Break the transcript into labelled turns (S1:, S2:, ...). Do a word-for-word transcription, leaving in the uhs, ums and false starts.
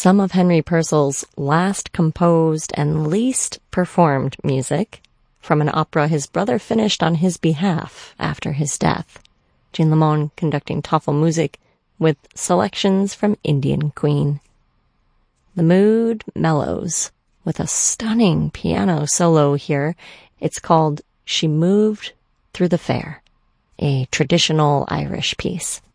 S1: some of Henry Purcell's last composed and least performed music from an opera his brother finished on his behalf after his death. Jean Lamond conducting Tafelmusik with selections from Indian Queen. The mood mellows with a stunning piano solo here. It's called She Moved Through the Fair, a traditional Irish piece.